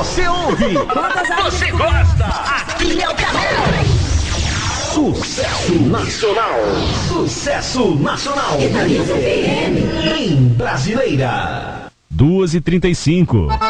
Você ouve, você gosta. Aqui é o canal. Sucesso nacional. Sucesso nacional. Em Brasileira. 2h35.